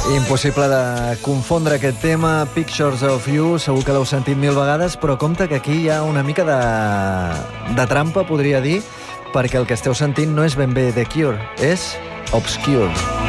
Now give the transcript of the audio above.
Impossible de confondre aquest tema, Pictures of You, segur que l'heu sentit 1000 vegades, però compte que aquí hi ha una mica de trampa, podria dir, perquè el que esteu sentint no és ben bé The Cure, és Obscure.